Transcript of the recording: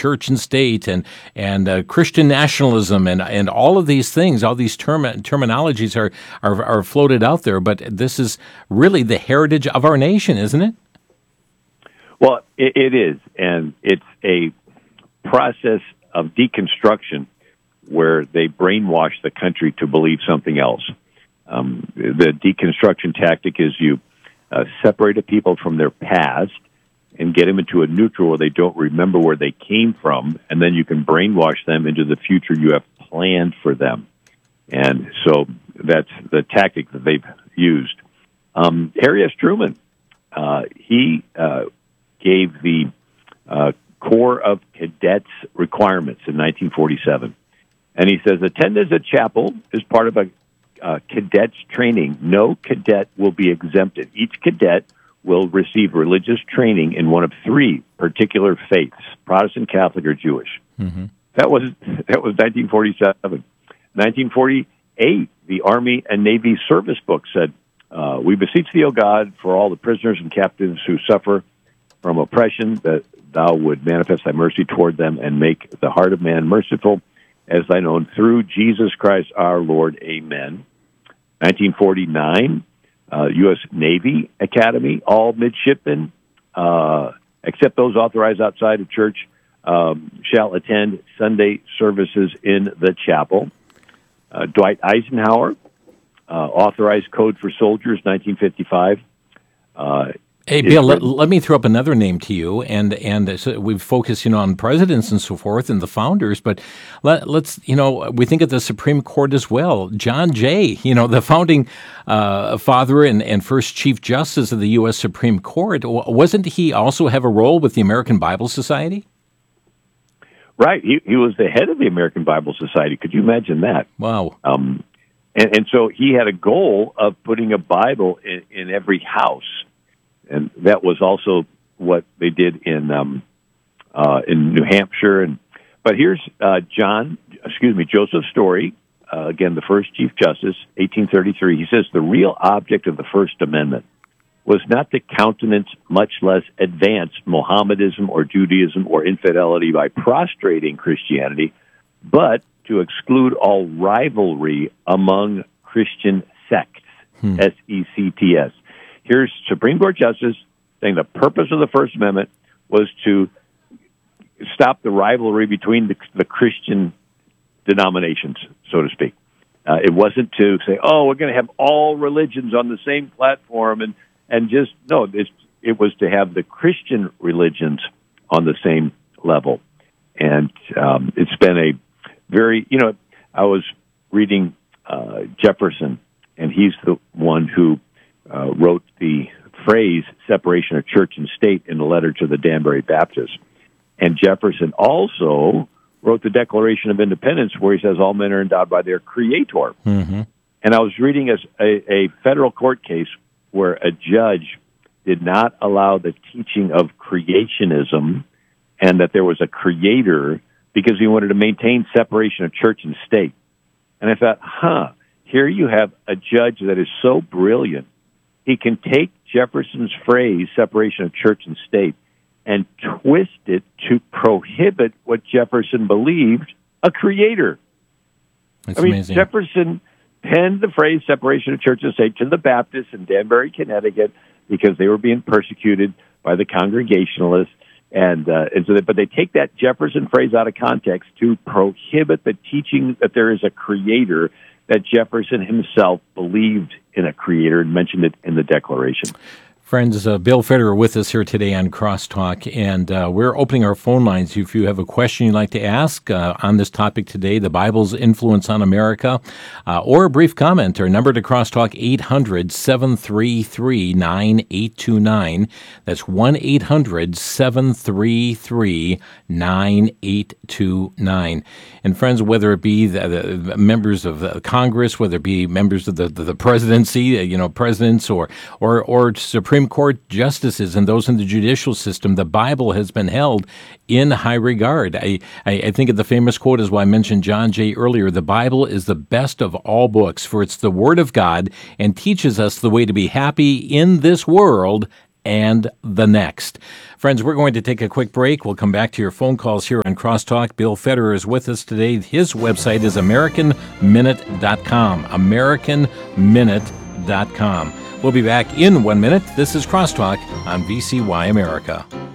church and state and Christian nationalism and all of these things, all these terminologies are floated out there. But this is really the heritage of our nation, isn't it? Well, it is, and it's a process of deconstruction where they brainwash the country to believe something else. The deconstruction tactic is you separate a people from their past and get them into a neutral where they don't remember where they came from, and then you can brainwash them into the future you have planned for them. And so that's the tactic that they've used. Harry S. Truman, he gave the Corps of Cadets requirements in 1947. And he says, attendance at chapel is part of a cadet's training. No cadet will be exempted. Each cadet will receive religious training in one of three particular faiths, Protestant, Catholic, or Jewish. Mm-hmm. That was 1947. 1948, the Army and Navy service book said, we beseech thee, O God, for all the prisoners and captives who suffer from oppression, that thou would manifest thy mercy toward them and make the heart of man merciful as thine own through Jesus Christ our Lord. Amen. 1949, U.S. Navy Academy, all midshipmen, except those authorized outside of church, shall attend Sunday services in the chapel. Dwight Eisenhower, authorized code for soldiers, 1955. Hey, Bill, let me throw up another name to you, and so we've focused, on presidents and so forth and the founders, but let's, we think of the Supreme Court as well. John Jay, the founding father and first Chief Justice of the U.S. Supreme Court, wasn't he also have a role with the American Bible Society? Right. He was the head of the American Bible Society. Could you imagine that? Wow. And so he had a goal of putting a Bible in every house. And that was also what they did in New Hampshire. But here's Joseph Story, again, the first Chief Justice, 1833. He says, the real object of the First Amendment was not to countenance, much less advance, Mohammedanism or Judaism or infidelity by prostrating Christianity, but to exclude all rivalry among Christian sects, S-E-C-T-S. Here's Supreme Court Justice saying the purpose of the First Amendment was to stop the rivalry between the Christian denominations, so to speak. It wasn't to say, we're going to have all religions on the same platform, and just, no, it was to have the Christian religions on the same level. And it's been a very, I was reading Jefferson, and he's the one who wrote the phrase separation of church and state in a letter to the Danbury Baptists. And Jefferson also wrote the Declaration of Independence, where he says all men are endowed by their Creator. Mm-hmm. And I was reading a federal court case where a judge did not allow the teaching of creationism and that there was a creator because he wanted to maintain separation of church and state. And I thought, here you have a judge that is so brilliant. He can take Jefferson's phrase, separation of church and state, and twist it to prohibit what Jefferson believed, a creator. That's amazing. Jefferson penned the phrase separation of church and state to the Baptists in Danbury, Connecticut, because they were being persecuted by the Congregationalists. But they take that Jefferson phrase out of context to prohibit the teaching that there is a creator, that Jefferson himself believed in a creator and mentioned it in the Declaration. Friends, Bill Federer with us here today on Crosstalk, and we're opening our phone lines. If you have a question you'd like to ask on this topic today, the Bible's influence on America, or a brief comment, our number to Crosstalk, 800-733-9829. That's 1-800-733-9829. And friends, whether it be the members of Congress, whether it be members of the presidency, presidents or Supreme Court justices and those in the judicial system, the Bible has been held in high regard. I think of the famous quote, as I mentioned John Jay earlier, the Bible is the best of all books, for it's the Word of God and teaches us the way to be happy in this world and the next. Friends, we're going to take a quick break. We'll come back to your phone calls here on Crosstalk. Bill Federer is with us today. His website is AmericanMinute.com. AmericanMinute.com. We'll be back in 1 minute. This is Crosstalk on VCY America.